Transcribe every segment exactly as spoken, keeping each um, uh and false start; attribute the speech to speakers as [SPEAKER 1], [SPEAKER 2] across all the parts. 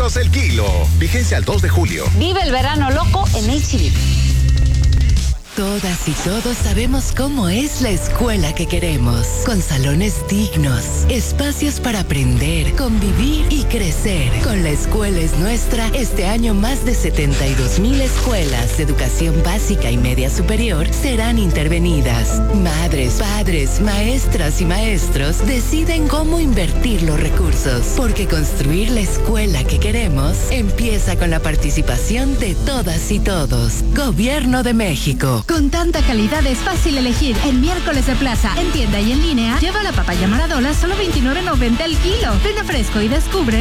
[SPEAKER 1] pesos el kilo. Vigencia al dos de julio.
[SPEAKER 2] Vive el verano loco en H E B.
[SPEAKER 3] Todas y todos sabemos cómo es la escuela que queremos, con salones dignos, espacios para aprender, convivir y crecer. Con La Escuela es Nuestra, este año más de setenta y dos mil escuelas de educación básica y media superior serán intervenidas. Madres, padres, maestras y maestros deciden cómo invertir los recursos, porque construir la escuela que queremos empieza con la participación de todas y todos. Gobierno de México.
[SPEAKER 4] Con tanta calidad es fácil elegir. En Miércoles de Plaza, en tienda y en línea, lleva la papaya Maradola solo veintinueve noventa el kilo. Ven a Fresco y descubre.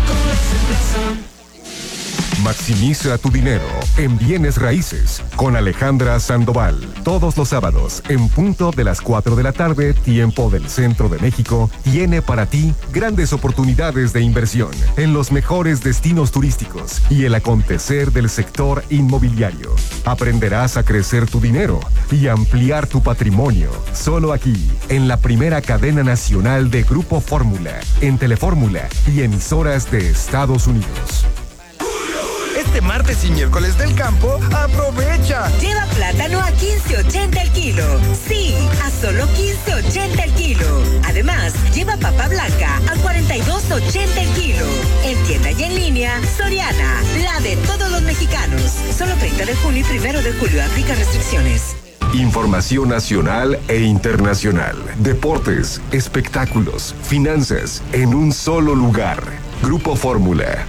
[SPEAKER 5] Maximiza tu dinero en bienes raíces con Alejandra Sandoval. Todos los sábados, en punto de las cuatro de la tarde, tiempo del Centro de México, tiene para ti grandes oportunidades de inversión en los mejores destinos turísticos y el acontecer del sector inmobiliario. Aprenderás a crecer tu dinero y ampliar tu patrimonio. Solo aquí, en la primera cadena nacional de Grupo Fórmula, en Telefórmula y emisoras de Estados Unidos.
[SPEAKER 6] Este martes y miércoles del campo, aprovecha.
[SPEAKER 7] Lleva plátano a quince ochenta el kilo. Sí, a solo quince ochenta el kilo. Además, lleva papa blanca a cuarenta y dos ochenta el kilo. En tienda y en línea, Soriana, la de todos los mexicanos. Solo treinta de junio y primero de julio. Aplica restricciones.
[SPEAKER 5] Información nacional e internacional. Deportes, espectáculos, finanzas, en un solo lugar. Grupo Fórmula.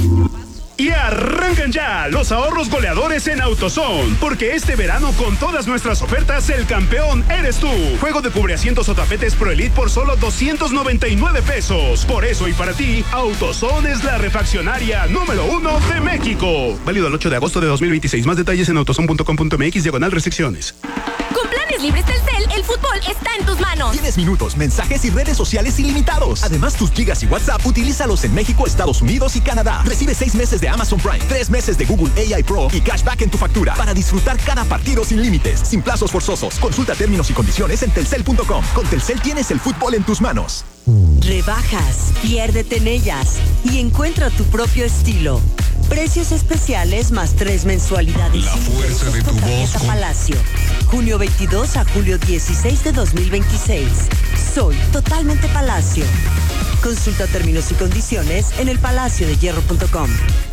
[SPEAKER 8] Y arrancan ya los ahorros goleadores en AutoZone, porque este verano con todas nuestras ofertas el campeón eres tú. Juego de cubreasientos o tapetes Pro Elite por solo doscientos noventa y nueve pesos. Por eso y para ti, AutoZone es la refaccionaria número uno de México. Válido el ocho de agosto de dos mil veintiséis. Más detalles en autozone punto com punto m x diagonal restricciones.
[SPEAKER 9] Con planes libres Telcel, el fútbol está en tus manos.
[SPEAKER 10] Tienes minutos, mensajes y redes sociales ilimitados. Además, tus gigas y WhatsApp, utilízalos en México, Estados Unidos y Canadá. Recibe seis meses de Amazon Prime, tres meses de Google A I Pro y cashback en tu factura para disfrutar cada partido sin límites, sin plazos forzosos. Consulta términos y condiciones en telcel punto com. Con Telcel tienes el fútbol en tus manos.
[SPEAKER 7] Rebajas, piérdete en ellas y encuentra tu propio estilo. Precios especiales más tres mensualidades.
[SPEAKER 1] La fuerza de tu voz.
[SPEAKER 7] Con... Palacio. Junio veintidós a julio dieciséis de dos mil veintiséis. Soy totalmente Palacio. Consulta términos y condiciones en el palacio de hierro punto com.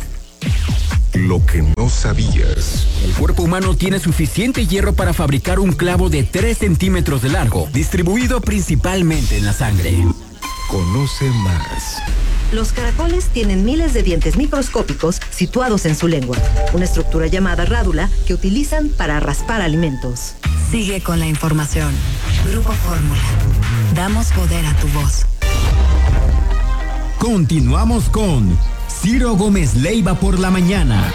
[SPEAKER 5] Lo que no sabías.
[SPEAKER 11] El cuerpo humano tiene suficiente hierro para fabricar un clavo de tres centímetros de largo, distribuido principalmente en la sangre.
[SPEAKER 5] Conoce más.
[SPEAKER 12] Los caracoles tienen miles de dientes microscópicos situados en su lengua, una estructura llamada rádula que utilizan para raspar alimentos.
[SPEAKER 13] Sigue con la información. Grupo Fórmula. Damos poder a tu voz.
[SPEAKER 14] Continuamos con Ciro Gómez Leiva por la mañana.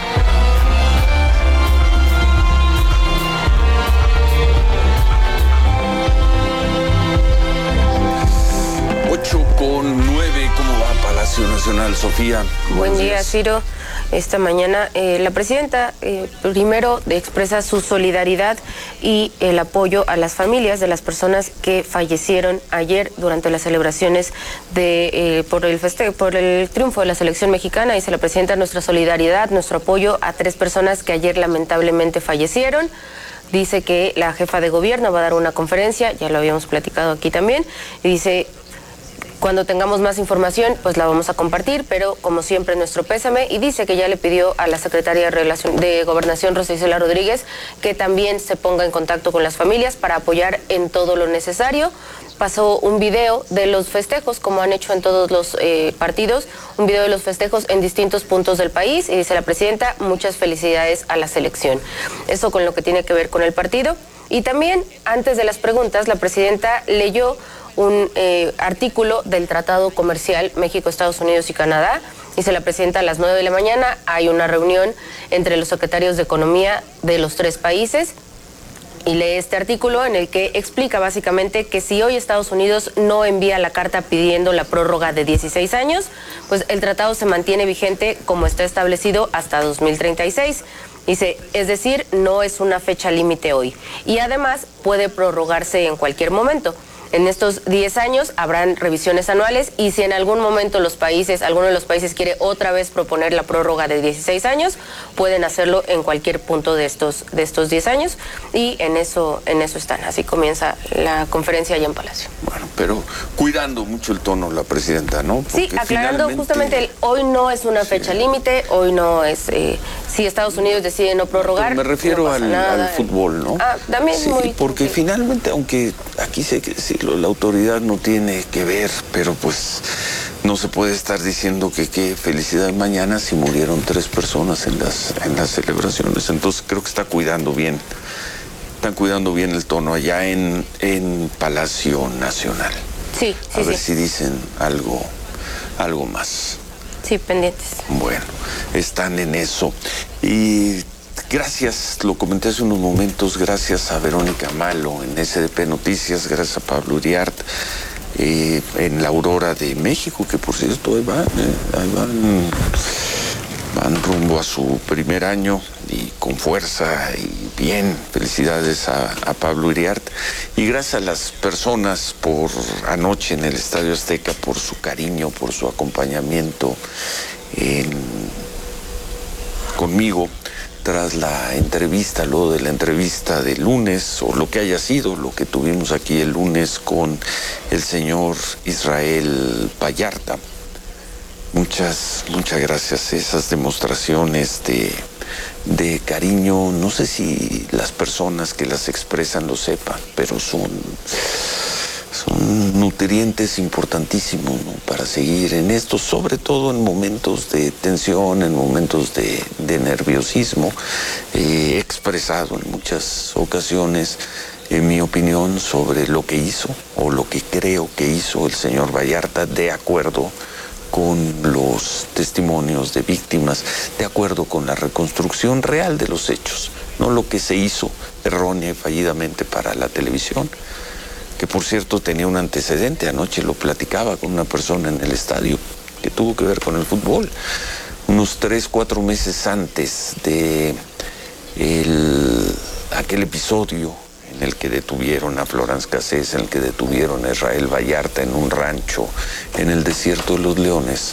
[SPEAKER 15] ocho con nueve, ¿cómo va Palacio Nacional, Sofía?
[SPEAKER 16] Buen día, Ciro. Esta mañana eh, la presidenta eh, primero expresa su solidaridad y el apoyo a las familias de las personas que fallecieron ayer durante las celebraciones de eh, por el feste por el triunfo de la selección mexicana. Dice la presidenta: nuestra solidaridad, nuestro apoyo a tres personas que ayer lamentablemente fallecieron. Dice que la jefa de gobierno va a dar una conferencia, ya lo habíamos platicado aquí también, y dice: cuando tengamos más información, pues la vamos a compartir, pero como siempre nuestro pésame. Y dice que ya le pidió a la secretaria de, Relación, de Gobernación, Rosa Isela Rodríguez, que también se ponga en contacto con las familias para apoyar en todo lo necesario. Pasó un video de los festejos, como han hecho en todos los eh, partidos, un video de los festejos en distintos puntos del país, y dice la presidenta: muchas felicidades a la selección. Eso con lo que tiene que ver con el partido. Y también, antes de las preguntas, la presidenta leyó un eh, artículo del Tratado Comercial México, Estados Unidos y Canadá. Dice la presidenta: a las nueve de la mañana hay una reunión entre los secretarios de Economía de los tres países. Y lee este artículo en el que explica básicamente que si hoy Estados Unidos no envía la carta pidiendo la prórroga de dieciséis años, pues el tratado se mantiene vigente como está establecido hasta dos mil treinta y seis. Dice, es decir, no es una fecha límite hoy. Y además puede prorrogarse en cualquier momento. En estos diez años habrán revisiones anuales y si en algún momento los países, alguno de los países quiere otra vez proponer la prórroga de dieciséis años, pueden hacerlo en cualquier punto de estos de estos diez años y en eso en eso están. Así comienza la conferencia allá en Palacio.
[SPEAKER 15] Bueno, pero cuidando mucho el tono la presidenta, ¿no?
[SPEAKER 16] Porque sí, aclarando finalmente... justamente el, hoy no es una fecha sí. límite, hoy no es eh, si Estados Unidos decide no prorrogar.
[SPEAKER 15] Pero me refiero
[SPEAKER 16] no
[SPEAKER 15] al, al fútbol, ¿no?
[SPEAKER 16] Ah, también
[SPEAKER 15] sí,
[SPEAKER 16] muy
[SPEAKER 15] porque
[SPEAKER 16] sí.
[SPEAKER 15] finalmente, aunque aquí sé que decirlo, la autoridad no tiene que ver, pero pues no se puede estar diciendo que qué felicidad mañana si murieron tres personas en las en las celebraciones. Entonces creo que está cuidando bien, están cuidando bien el tono allá en, en Palacio Nacional.
[SPEAKER 16] Sí, sí,
[SPEAKER 15] A ver
[SPEAKER 16] sí.
[SPEAKER 15] si dicen algo, algo más.
[SPEAKER 16] Sí, pendientes.
[SPEAKER 15] Bueno, están en eso. Y gracias, lo comenté hace unos momentos, gracias a Verónica Malo en S D P Noticias, gracias a Pablo Uriart, eh, en la Aurora de México, que por cierto ahí van, eh, ahí van, van rumbo a su primer año y con fuerza y bien. Felicidades a, a Pablo Uriart. Y gracias a las personas por anoche en el Estadio Azteca, por su cariño, por su acompañamiento en, conmigo tras la entrevista, luego de la entrevista del lunes, o lo que haya sido, lo que tuvimos aquí el lunes con el señor Israel Vallarta. Muchas, muchas gracias. Esas demostraciones de, de cariño, no sé si las personas que las expresan lo sepan, pero son, son nutrientes importantísimos, ¿no?, para seguir en esto, sobre todo en momentos de tensión, en momentos de, de nerviosismo. He expresado en muchas ocasiones en mi opinión sobre lo que hizo o lo que creo que hizo el señor Vallarta, de acuerdo con los testimonios de víctimas, de acuerdo con la reconstrucción real de los hechos, no lo que se hizo errónea y fallidamente para la televisión, que por cierto tenía un antecedente. Anoche lo platicaba con una persona en el estadio que tuvo que ver con el fútbol. Unos tres, cuatro meses antes de el, aquel episodio en el que detuvieron a Florence Cassés, en el que detuvieron a Israel Vallarta en un rancho en el desierto de los Leones,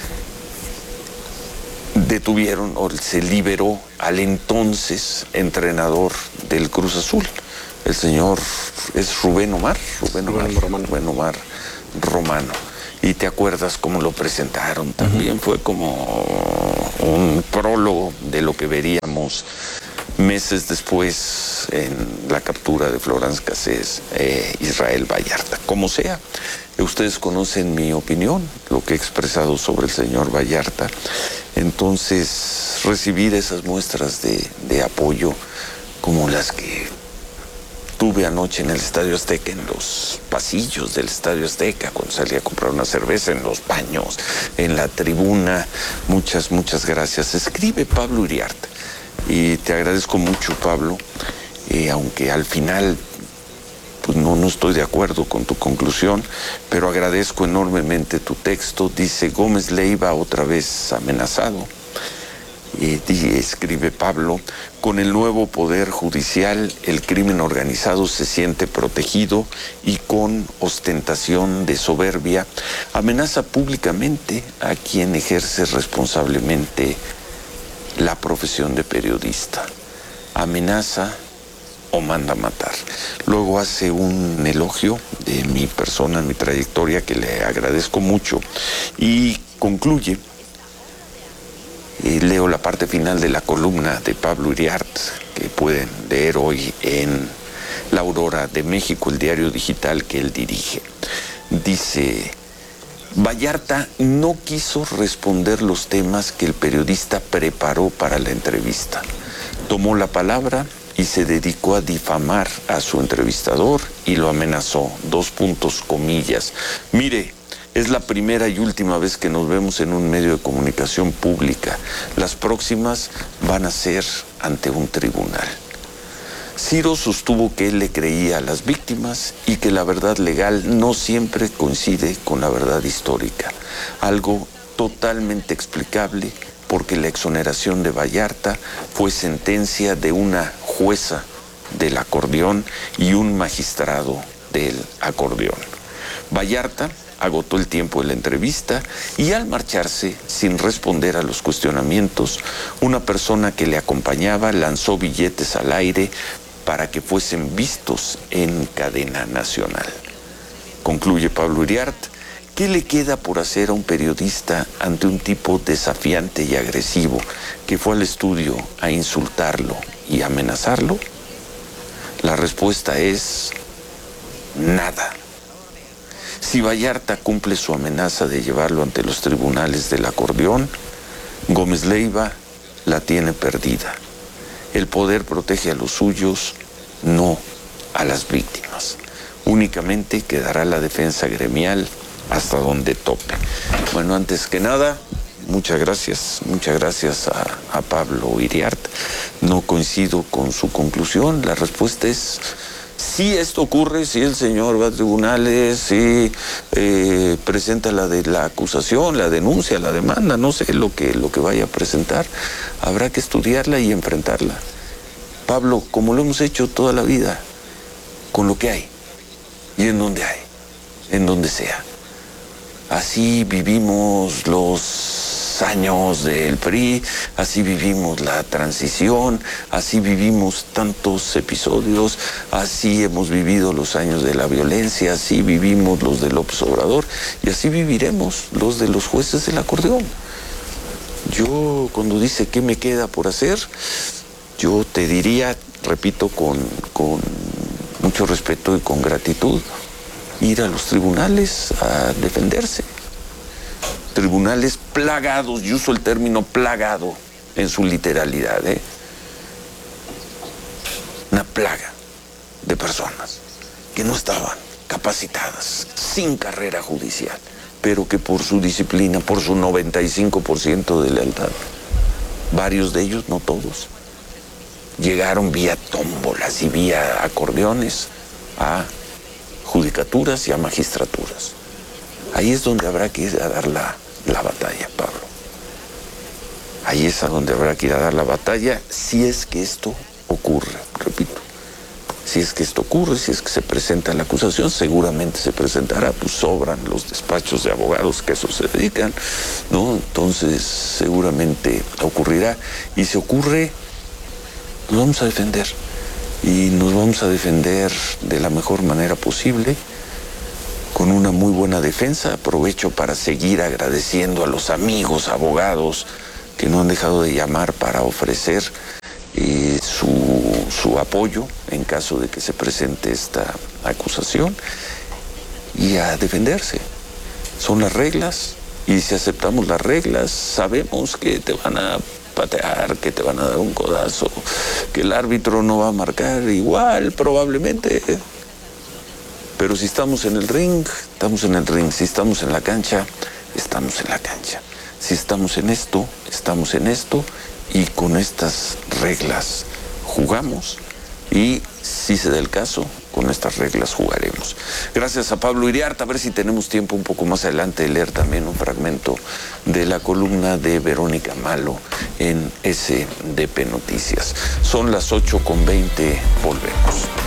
[SPEAKER 15] detuvieron o se liberó al entonces entrenador del Cruz Azul, el señor, es Rubén Omar, Rubén Omar, Rubén Romano. Rubén Omar Romano. Y te acuerdas cómo lo presentaron, también uh-huh. fue como un prólogo de lo que veríamos meses después en la captura de Florence Cassés, eh, Israel Vallarta. Como sea, ustedes conocen mi opinión, lo que he expresado sobre el señor Vallarta. Entonces, recibir esas muestras de, de apoyo como las que tuve anoche en el Estadio Azteca, en los pasillos del Estadio Azteca, cuando salí a comprar una cerveza, en los baños, en la tribuna. Muchas, muchas gracias. Escribe Pablo Uriart. Y te agradezco mucho, Pablo, eh, aunque al final pues no, no estoy de acuerdo con tu conclusión, pero agradezco enormemente tu texto. Dice: Gómez Leiva otra vez amenazado. Eh, escribe Pablo: con el nuevo poder judicial, el crimen organizado se siente protegido y con ostentación de soberbia amenaza públicamente a quien ejerce responsablemente la profesión de periodista. Amenaza o manda a matar. Luego hace un elogio de mi persona, mi trayectoria, que le agradezco mucho, y concluye. Eh, leo la parte final de la columna de Pablo Uriart, que pueden leer hoy en La Aurora de México, el diario digital que él dirige. Dice: Vallarta no quiso responder los temas que el periodista preparó para la entrevista. Tomó la palabra y se dedicó a difamar a su entrevistador y lo amenazó. Dos puntos, comillas. Mire, es la primera y última vez que nos vemos en un medio de comunicación pública. Las próximas van a ser ante un tribunal. Ciro sostuvo que él le creía a las víctimas y que la verdad legal no siempre coincide con la verdad histórica. Algo totalmente explicable porque la exoneración de Vallarta fue sentencia de una jueza del acordeón y un magistrado del acordeón. Vallarta agotó el tiempo de la entrevista y al marcharse, sin responder a los cuestionamientos, una persona que le acompañaba lanzó billetes al aire para que fuesen vistos en cadena nacional. Concluye Pablo Iriart, ¿qué le queda por hacer a un periodista ante un tipo desafiante y agresivo que fue al estudio a insultarlo y amenazarlo? La respuesta es nada. Si Vallarta cumple su amenaza de llevarlo ante los tribunales del acordeón, Gómez Leiva la tiene perdida. El poder protege a los suyos, no a las víctimas. Únicamente quedará la defensa gremial hasta donde tope. Bueno, antes que nada, muchas gracias, muchas gracias a, a Pablo Iriart. No coincido con su conclusión. La respuesta es: si esto ocurre, si el señor va a tribunales, si eh, presenta la de la acusación, la denuncia, la demanda, no sé lo que, lo que vaya a presentar, habrá que estudiarla y enfrentarla. Pablo, como lo hemos hecho toda la vida, con lo que hay y en donde hay, en donde sea. Así vivimos los años del P R I, así vivimos la transición, así vivimos tantos episodios, así hemos vivido los años de la violencia, así vivimos los de López Obrador y así viviremos los de los jueces del acordeón. Yo, cuando dice qué me queda por hacer, yo te diría, repito, con, con mucho respeto y con gratitud, ir a los tribunales a defenderse. Tribunales plagados, yo uso el término plagado en su literalidad, ¿eh? Una plaga de personas que no estaban capacitadas, sin carrera judicial, pero que por su disciplina, por su noventa y cinco por ciento de lealtad, varios de ellos, no todos, llegaron vía tómbolas y vía acordeones a judicaturas y a magistraturas. Ahí es donde habrá que ir a dar la, la batalla, Pablo. Ahí es a donde habrá que ir a dar la batalla si es que esto ocurre, repito. Si es que esto ocurre, si es que se presenta la acusación, seguramente se presentará, pues sobran los despachos de abogados que a eso se dedican, ¿no? Entonces seguramente ocurrirá. Y si ocurre, nos vamos a defender. Y nos vamos a defender de la mejor manera posible, con una muy buena defensa. Aprovecho para seguir agradeciendo a los amigos abogados que no han dejado de llamar para ofrecer eh, su, su apoyo en caso de que se presente esta acusación y a defenderse. Son las reglas y si aceptamos las reglas sabemos que te van a patear, que te van a dar un codazo, que el árbitro no va a marcar igual probablemente. Pero si estamos en el ring, estamos en el ring. Si estamos en la cancha, estamos en la cancha. Si estamos en esto, estamos en esto. Y con estas reglas jugamos. Y si se da el caso, con estas reglas jugaremos. Gracias a Pablo Iriart. A ver si tenemos tiempo un poco más adelante de leer también un fragmento de la columna de Verónica Malo en S D P Noticias. Son las ocho con veinte. Volvemos.